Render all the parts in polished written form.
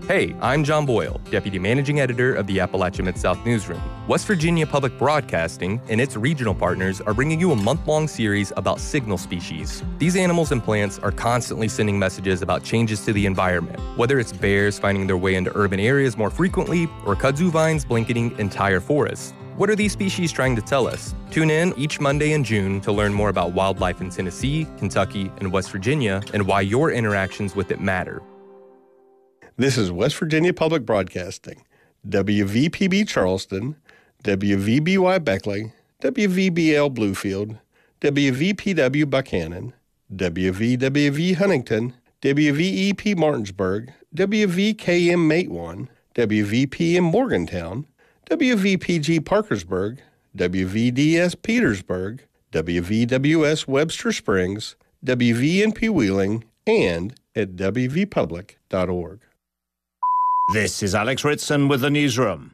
Hey, I'm John Boyle, Deputy Managing Editor of the Appalachia Mid-South Newsroom. West Virginia Public Broadcasting and its regional partners are bringing you a month-long series about signal species. These animals and plants are constantly sending messages about changes to the environment, whether it's bears finding their way into urban areas more frequently or kudzu vines blanketing entire forests. What are these species trying to tell us? Tune in each Monday in June to learn more about wildlife in Tennessee, Kentucky, and West Virginia and why your interactions with it matter. This is West Virginia Public Broadcasting, WVPB Charleston, WVBY Beckley, WVBL Bluefield, WVPW Buchanan, WVWV Huntington, WVEP Martinsburg, WVKM Matewan, WVPM Morgantown, WVPG Parkersburg, WVDS Petersburg, WVWS Webster Springs, WVNP Wheeling, and at wvpublic.org. This is Alex Ritson with the newsroom.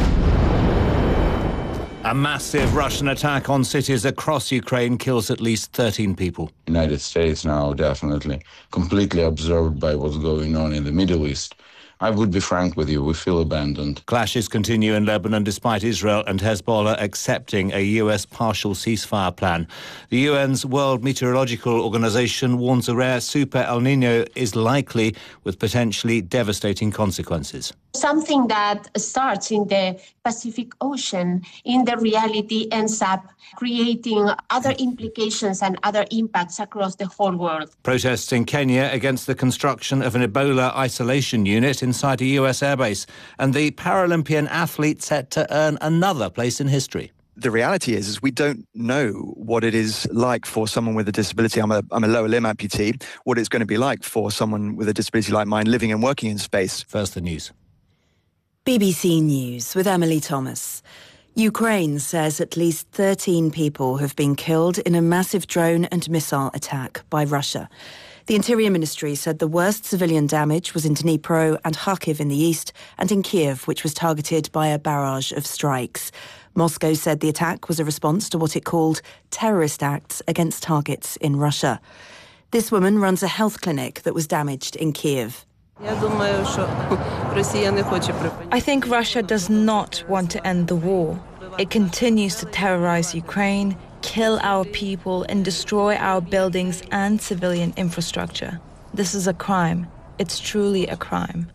A massive Russian attack on cities across Ukraine kills at least 13 people. United States now definitely completely absorbed by what's going on in the Middle East. I would be frank with you, we feel abandoned. Clashes continue in Lebanon despite Israel and Hezbollah accepting a US partial ceasefire plan. The UN's World Meteorological Organization warns a rare super El Nino is likely with potentially devastating consequences. Something that starts in the Pacific Ocean, in the reality ends up creating other implications and other impacts across the whole world. Protests in Kenya against the construction of an Ebola isolation unit inside a US airbase, and the Paralympian athlete set to earn another place in history. The reality is we don't know what it is like for someone with a disability. I'm a lower limb amputee. What it's going to be like for someone with a disability like mine living and working in space. First, the news. BBC News with Emily Thomas. Ukraine says at least 13 people have been killed in a massive drone and missile attack by Russia. The Interior Ministry said the worst civilian damage was in Dnipro and Kharkiv in the east and in Kiev, which was targeted by a barrage of strikes. Moscow said the attack was a response to what it called terrorist acts against targets in Russia. This woman runs a health clinic that was damaged in Kiev. I think Russia does not want to end the war. It continues to terrorize Ukraine, kill our people, and destroy our buildings and civilian infrastructure. This is a crime. It's truly a crime.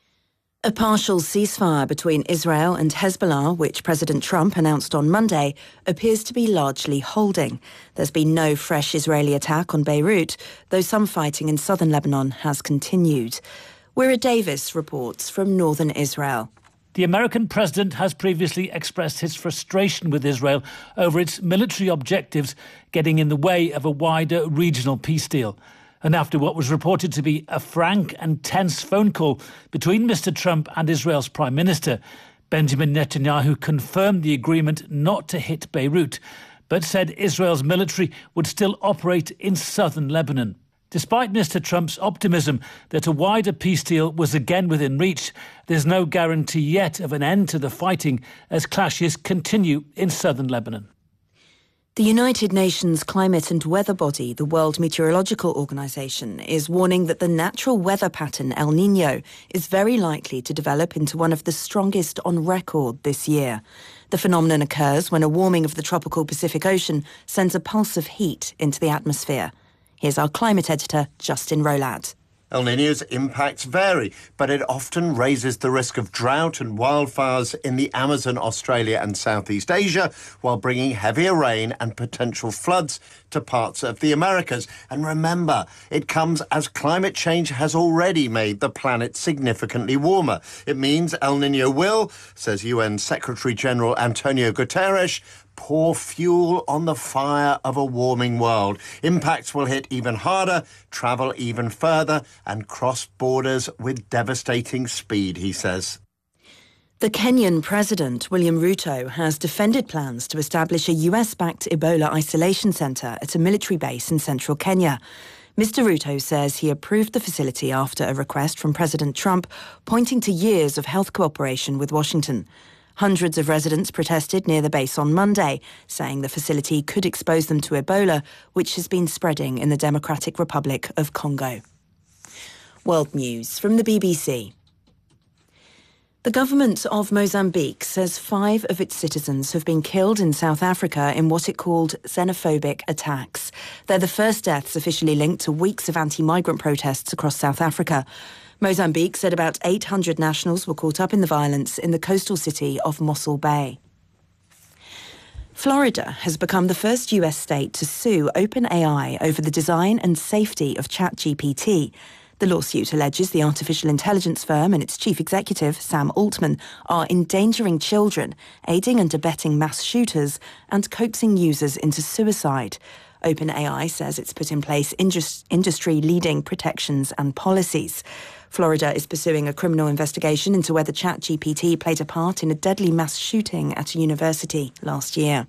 A partial ceasefire between Israel and Hezbollah, which President Trump announced on Monday, appears to be largely holding. There's been no fresh Israeli attack on Beirut, though some fighting in southern Lebanon has continued. Wira Davis reports from northern Israel. The American president has previously expressed his frustration with Israel over its military objectives getting in the way of a wider regional peace deal. And after what was reported to be a frank and tense phone call between Mr. Trump and Israel's Prime Minister, Benjamin Netanyahu confirmed the agreement not to hit Beirut, but said Israel's military would still operate in southern Lebanon. Despite Mr. Trump's optimism that a wider peace deal was again within reach, there's no guarantee yet of an end to the fighting as clashes continue in southern Lebanon. The United Nations climate and weather body, the World Meteorological Organization, is warning that the natural weather pattern El Nino is very likely to develop into one of the strongest on record this year. The phenomenon occurs when a warming of the tropical Pacific Ocean sends a pulse of heat into the atmosphere. Here's our climate editor, Justin Rolad. El Niño's impacts vary, but it often raises the risk of drought and wildfires in the Amazon, Australia and Southeast Asia, while bringing heavier rain and potential floods to parts of the Americas. And remember, it comes as climate change has already made the planet significantly warmer. It means El Niño will, says UN Secretary-General Antonio Guterres, pour fuel on the fire of a warming world. Impacts will hit even harder, travel even further, and cross borders with devastating speed, he says. The Kenyan president, William Ruto, has defended plans to establish a US-backed Ebola isolation centre at a military base in central Kenya. Mr. Ruto says he approved the facility after a request from President Trump, pointing to years of health cooperation with Washington. Hundreds of residents protested near the base on Monday, saying the facility could expose them to Ebola, which has been spreading in the Democratic Republic of Congo. World News from the BBC. The government of Mozambique says 5 of its citizens have been killed in South Africa in what it called xenophobic attacks. They're the first deaths officially linked to weeks of anti-migrant protests across South Africa. Mozambique said about 800 nationals were caught up in the violence in the coastal city of Mossel Bay. Florida has become the first US state to sue OpenAI over the design and safety of ChatGPT. The lawsuit alleges the artificial intelligence firm and its chief executive, Sam Altman, are endangering children, aiding and abetting mass shooters, and coaxing users into suicide. OpenAI says it's put in place industry-leading protections and policies. Florida is pursuing a criminal investigation into whether ChatGPT played a part in a deadly mass shooting at a university last year.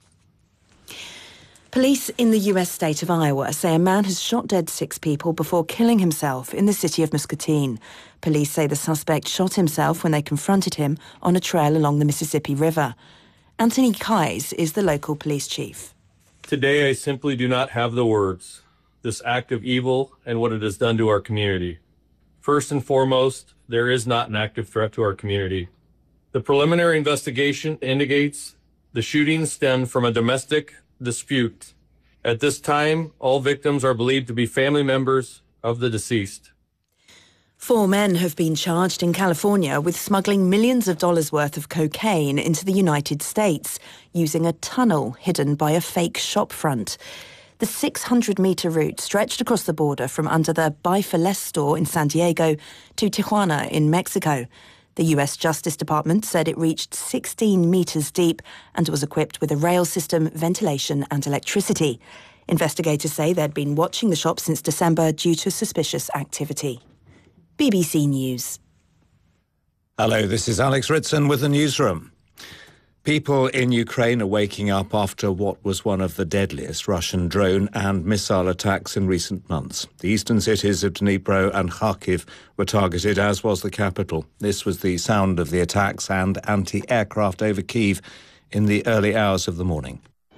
Police in the US state of Iowa say a man has shot dead 6 people before killing himself in the city of Muscatine. Police say the suspect shot himself when they confronted him on a trail along the Mississippi River. Anthony Keyes is the local police chief. Today, I simply do not have the words. This act of evil and what it has done to our community. First and foremost, there is not an active threat to our community. The preliminary investigation indicates the shooting stemmed from a domestic dispute. At this time, all victims are believed to be family members of the deceased. 4 men have been charged in California with smuggling millions of dollars worth of cocaine into the United States using a tunnel hidden by a fake shopfront. The 600-metre route stretched across the border from under the Buy for Less store in San Diego to Tijuana in Mexico. The US Justice Department said it reached 16 metres deep and was equipped with a rail system, ventilation and electricity. Investigators say they'd been watching the shop since December due to suspicious activity. BBC News. Hello, this is Alex Ritson with the newsroom. People in Ukraine are waking up after what was one of the deadliest Russian drone and missile attacks in recent months. The eastern cities of Dnipro and Kharkiv were targeted, as was the capital. This was the sound of the attacks and anti-aircraft over Kyiv in the early hours of the morning.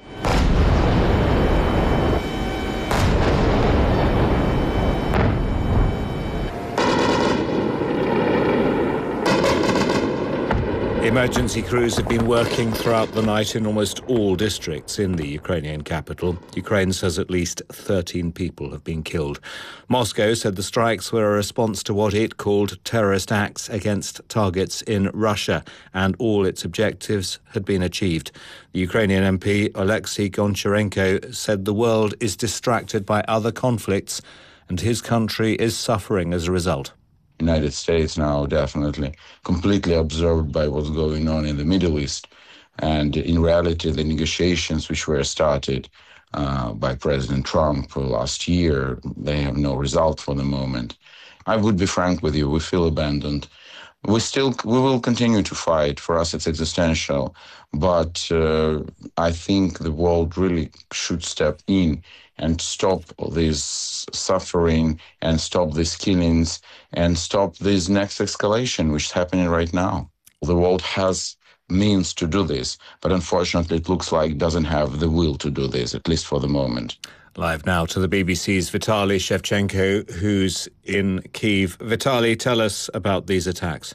Emergency crews have been working throughout the night in almost all districts in the Ukrainian capital. Ukraine says at least 13 people have been killed. Moscow said the strikes were a response to what it called terrorist acts against targets in Russia, and all its objectives had been achieved. The Ukrainian MP, Oleksiy Goncharenko, said the world is distracted by other conflicts and his country is suffering as a result. United States now definitely completely absorbed by what's going on in the Middle East. And in reality, the negotiations which were started by President Trump last year, they have no result for the moment. I would be frank with you, we feel abandoned. We will continue to fight. For us, it's existential. But I think the world really should step in and stop this suffering and stop these killings and stop this next escalation, which is happening right now. The world has means to do this, but unfortunately it looks like it doesn't have the will to do this, at least for the moment. Live now to the BBC's Vitaly Shevchenko, who's in Kyiv. Vitaly, tell us about these attacks.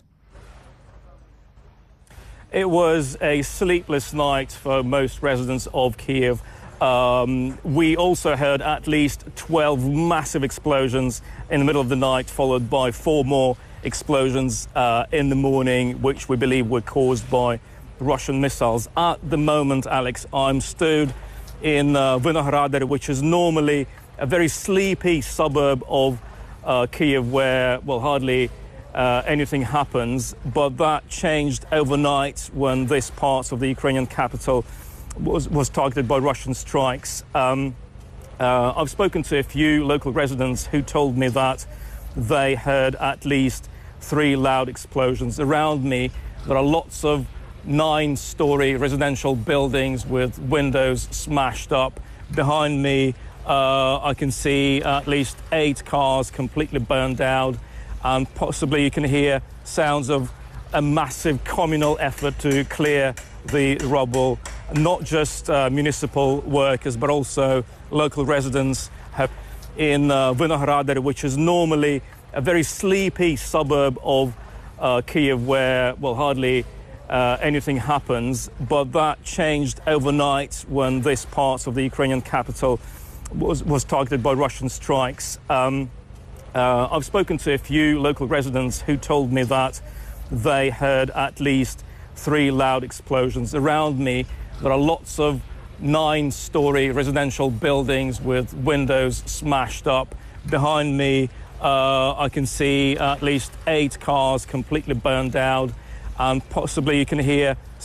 It was a sleepless night for most residents of Kyiv. We also heard at least 12 massive explosions in the middle of the night, followed by 4 more explosions in the morning, which we believe were caused by Russian missiles. At the moment, Alex, I'm stood in Vinohradar, which is normally a very sleepy suburb of Kyiv, where, well, hardly anything happens. But that changed overnight when this part of the Ukrainian capital was targeted by Russian strikes. I've spoken to a few local residents who told me that they heard at least 3 loud explosions. Around me, there are lots of 9-story residential buildings with windows smashed up. Behind me, I can see at least 8 cars completely burned out, and possibly you can hear sounds of a massive communal effort to clear the rubble. Not just municipal workers, but also local residents in Vinohradar, which is normally a very sleepy suburb of Kiev, where, well, hardly anything happens. But that changed overnight when this part of the Ukrainian capital was targeted by Russian strikes. I've spoken to a few local residents who told me that they heard at least 3 loud explosions. Around me, there are lots of 9-story residential buildings with windows smashed up. Behind me, I can see at least 8 cars completely burned out, and possibly you can hear